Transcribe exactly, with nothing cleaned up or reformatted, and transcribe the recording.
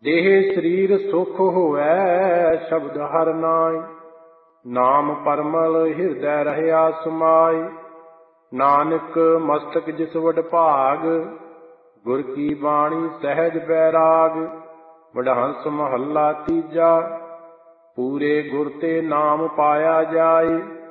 ਦੇਹ ਸਰੀਰ ਸੁਖ ਹੋਵੈ ਸ਼ਬਦ ਹਰਿ ਨਾਇ। ਨਾਮ ਪਰਮਲ ਹਿਰਦੈ ਰਹਿਆ ਸਮਾਇ। ਨਾਨਕ ਮਸਤਕ ਜਿਸ ਵਡ ਭਾਗ, ਗੁਰ ਕੀ ਬਾਣੀ ਸਹਿਜ ਬੈਰਾਗ। ਵਡਹੰਸ ਮਹੱਲਾ ਤੀਜਾ। ਪੂਰੇ ਗੁਰ ਤੇ ਨਾਮ ਪਾਇਆ ਜਾਏ।